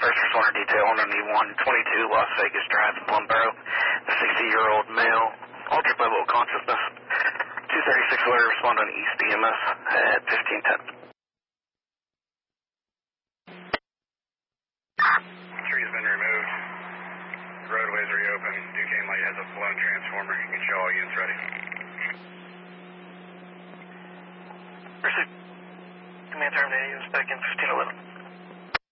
First responder detail, 12122 Las Vegas Drive in Plumboro. A 60-year-old male, altered level of consciousness. 236 alert, respond on East BMS at 1510. Tree has been removed. The roadways are reopened. Duquesne Light has a blown transformer. You can show all units ready. Pursuit. Command terminated. Units back in 1511.